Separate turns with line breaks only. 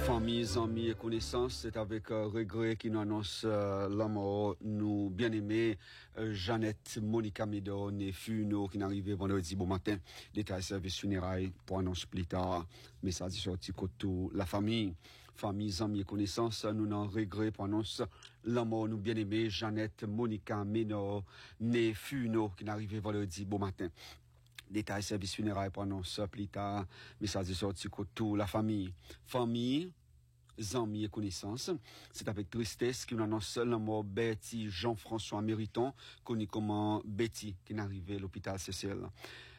Famille, amis et connaissances, c'est avec regret qui nous annonce la mort, nous bien-aimés, Jeannette Monica Médor, née Funo, qui est arrivée vendredi bon matin. Détail service funérailles pour annoncer plus tard. Message sorti côté la famille. Famille, amis et connaissances, nous n'en regret pour annoncer la mort, nous bien-aimés, Jeannette Monica Médor, née Funo, qui est arrivée vendredi bon matin. Détail service funérailles pour annoncer plus tard. Message sorti côté la famille. Famille, amis et connaissances. C'est avec tristesse qu'on annonce la mort Betty Jean-François Mériton, connu comme Betty, qui est arrivé à l'hôpital CCL.